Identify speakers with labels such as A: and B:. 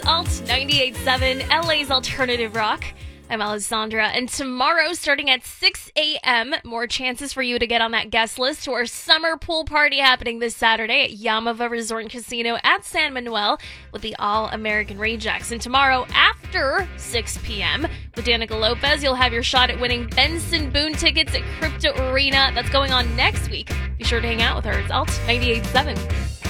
A: It's Alt 98.7, LA's Alternative Rock. I'm Alessandra, and tomorrow, starting at 6 a.m., more chances for you to get on that guest list to our summer pool party happening this Saturday at Yamava Resort and Casino at San Manuel with the All-American Rejects. And tomorrow, after 6 p.m., with Danica Lopez, you'll have your shot at winning Benson Boone tickets at Crypto Arena. That's going on next week. Be sure to hang out with her. It's Alt 98.7.